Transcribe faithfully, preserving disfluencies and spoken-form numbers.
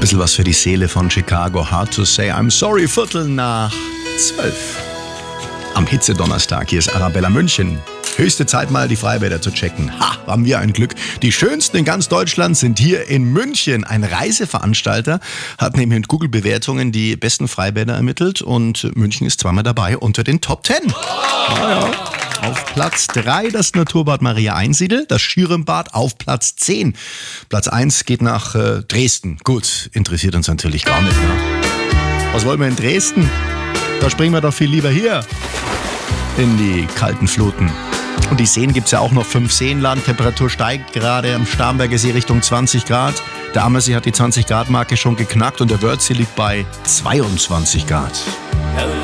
bisschen was für die Seele von Chicago. Hard to say I'm sorry, Viertel nach zwölf. Am Hitze-Donnerstag. Hier ist Arabella München. Höchste Zeit mal die Freibäder zu checken. Ha, haben wir ein Glück. Die schönsten in ganz Deutschland sind hier in München. Ein Reiseveranstalter hat nämlich mit Google-Bewertungen die besten Freibäder ermittelt und München ist zweimal dabei unter den Top Ten. Ja, ja. Auf Platz drei das Naturbad Maria Einsiedel, das Schirembad auf Platz zehn. Platz eins geht nach äh, Dresden. Gut, interessiert uns natürlich gar nicht. Ne? Was wollen wir in Dresden? Da springen wir doch viel lieber hier in die kalten Fluten. Und die Seen gibt es ja auch noch, fünf Seenland. Temperatur steigt gerade am Starnberger See Richtung zwanzig Grad. Der Ammersee hat die zwanzig Grad Marke schon geknackt und der Wörthsee liegt bei zweiundzwanzig Grad.